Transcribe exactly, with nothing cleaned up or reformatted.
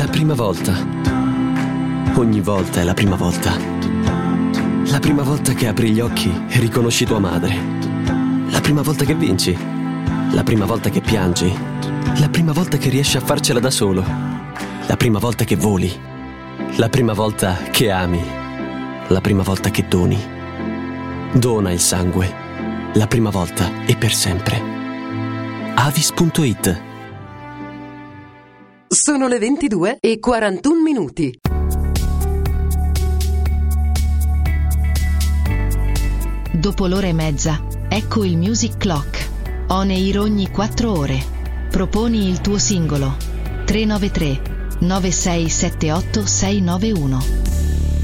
La prima volta. Ogni volta è la prima volta. La prima volta che apri gli occhi e riconosci tua madre. La prima volta che vinci. La prima volta che piangi. La prima volta che riesci a farcela da solo. La prima volta che voli. La prima volta che ami. La prima volta che doni. Dona il sangue. La prima volta e per sempre. Avis punto it. Sono le ventidue e quarantuno minuti. Dopo l'ora e mezza, ecco il Music Clock. On air ogni quattro ore. Proponi il tuo singolo. tre nove tre nove sei sette otto sei nove uno.